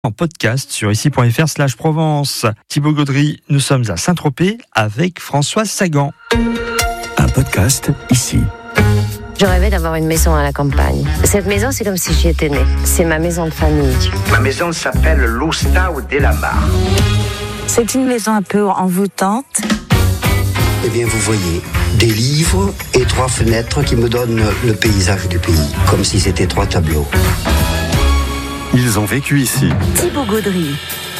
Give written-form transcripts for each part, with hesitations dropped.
En podcast sur ici.fr/Provence. Thibaut Gaudry, nous sommes à Saint-Tropez avec Françoise Sagan. Un podcast ici. Je rêvais d'avoir une maison à la campagne. Cette maison, c'est comme si j'y étais née. C'est ma maison de famille. Ma maison s'appelle l'Ostau de la Mare. C'est une maison un peu envoûtante. Eh bien, vous voyez, des livres et 3 fenêtres qui me donnent le paysage du pays, comme si c'était 3 tableaux. Ils ont vécu ici. Thibaut Gaudry.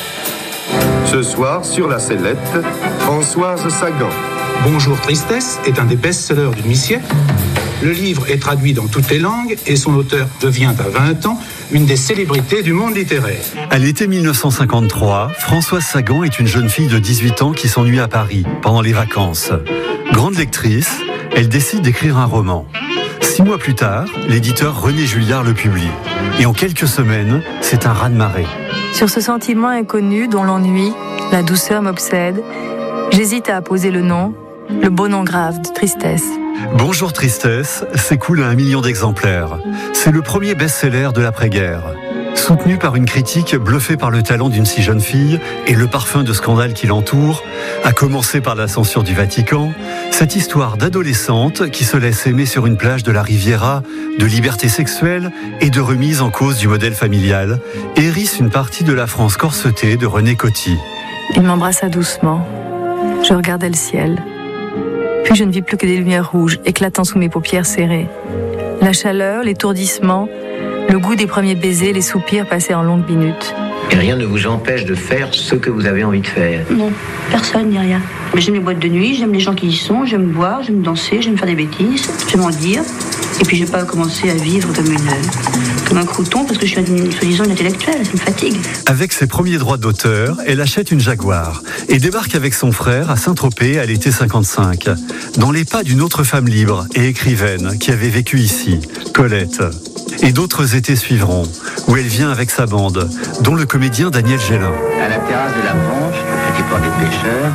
Ce soir, sur la sellette, Françoise Sagan. Bonjour Tristesse est un des best-sellers du demi-siècle. Le livre est traduit dans toutes les langues et son auteur devient à 20 ans une des célébrités du monde littéraire. À l'été 1953, Françoise Sagan est une jeune fille de 18 ans qui s'ennuie à Paris pendant les vacances. Grande lectrice, elle décide d'écrire un roman. 6 mois plus tard, l'éditeur René Julliard le publie. Et en quelques semaines, c'est un raz-de-marée. Sur ce sentiment inconnu dont l'ennui, la douceur m'obsède, j'hésite à apposer le nom, le beau nom grave de Tristesse. Bonjour Tristesse s'écoule à 1 million d'exemplaires. C'est le premier best-seller de l'après-guerre. Soutenu par une critique bluffée par le talent d'une si jeune fille et le parfum de scandale qui l'entoure, à commencer par la censure du Vatican, cette histoire d'adolescente qui se laisse aimer sur une plage de la Riviera, de liberté sexuelle et de remise en cause du modèle familial, hérisse une partie de la France corsetée de René Coty. Il m'embrassa doucement. Je regardais le ciel. Puis je ne vis plus que des lumières rouges éclatant sous mes paupières serrées. La chaleur, l'étourdissement, le goût des premiers baisers, les soupirs passés en longues minutes. Et rien ne vous empêche de faire ce que vous avez envie de faire. Non, personne ni rien. Mais j'aime les boîtes de nuit, j'aime les gens qui y sont, j'aime boire, j'aime danser, j'aime faire des bêtises, j'aime en dire. Et puis j'ai pas commencé à vivre comme un crouton parce que je suis soi-disant une intellectuelle, ça me fatigue. Avec ses premiers droits d'auteur, elle achète une Jaguar et débarque avec son frère à Saint-Tropez à l'été 55, dans les pas d'une autre femme libre et écrivaine qui avait vécu ici, Colette. Et d'autres étés suivront, où elle vient avec sa bande, dont le comédien Daniel Gélin. À la terrasse de la Ponche, le petit port des pêcheurs,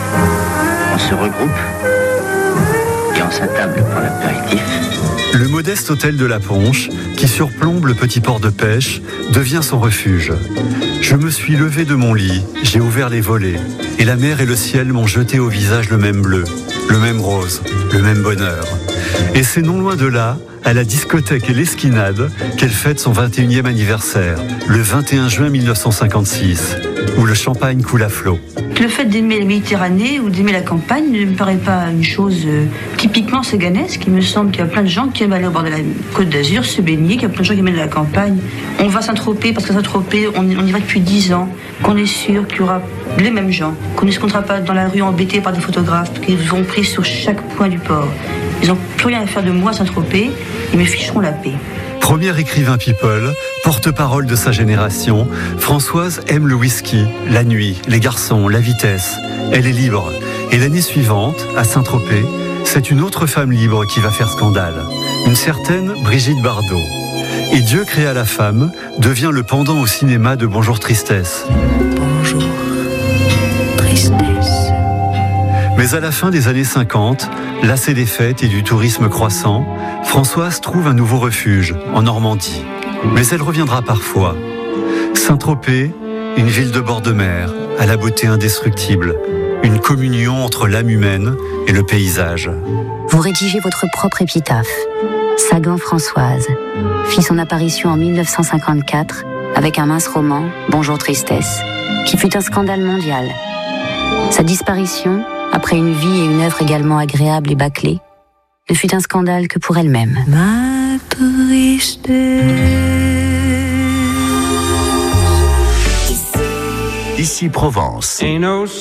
on se regroupe et on s'attable pour l'apéritif. Le modeste hôtel de la Ponche, qui surplombe le petit port de pêche, devient son refuge. Je me suis levé de mon lit, j'ai ouvert les volets, et la mer et le ciel m'ont jeté au visage le même bleu, le même rose, le même bonheur. Et c'est non loin de là, à la discothèque et l'Esquinade, qu'elle fête son 21e anniversaire, le 21 juin 1956, où le champagne coule à flot. Le fait d'aimer la Méditerranée ou d'aimer la campagne ne me paraît pas une chose typiquement séganesque. Il me semble qu'il y a plein de gens qui aiment aller au bord de la Côte d'Azur, se baigner, qu'il y a plein de gens qui aiment aller à la campagne. On va à Saint-Tropez parce qu'à Saint-Tropez, on y va depuis 10 ans, qu'on est sûr qu'il y aura les mêmes gens, qu'on ne se comptera pas dans la rue embêtés par des photographes qui vous ont pris sur chaque point du port. Ils n'ont plus rien à faire de moi à Saint-Tropez, ils me ficheront la paix. Premier écrivain people, porte-parole de sa génération, Françoise aime le whisky, la nuit, les garçons, la vitesse. Elle est libre. Et l'année suivante, à Saint-Tropez, c'est une autre femme libre qui va faire scandale. Une certaine Brigitte Bardot. Et Dieu créa la femme devient le pendant au cinéma de Bonjour Tristesse. Bonjour, Tristesse. Mais à la fin des années 50, lassée des fêtes et du tourisme croissant, Françoise trouve un nouveau refuge, en Normandie. Mais elle reviendra parfois. Saint-Tropez, une ville de bord de mer, à la beauté indestructible. Une communion entre l'âme humaine et le paysage. Vous rédigez votre propre épitaphe. Sagan Françoise fit son apparition en 1954 avec un mince roman, Bonjour Tristesse, qui fut un scandale mondial. Sa disparition, après une vie et une œuvre également agréables et bâclées, ne fut un scandale que pour elle-même. Ma tristesse. Ici Provence.